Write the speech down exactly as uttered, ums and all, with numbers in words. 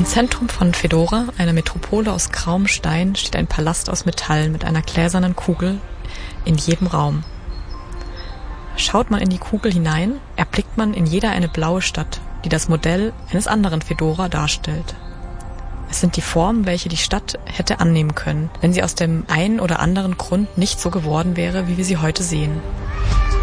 Im Zentrum von Fedora, einer Metropole aus grauem Stein, steht ein Palast aus Metall mit einer gläsernen Kugel in jedem Raum. Schaut man in die Kugel hinein, erblickt man in jeder eine blaue Stadt, die das Modell eines anderen Fedora darstellt. Es sind die Formen, welche die Stadt hätte annehmen können, wenn sie aus dem einen oder anderen Grund nicht so geworden wäre, wie wir sie heute sehen.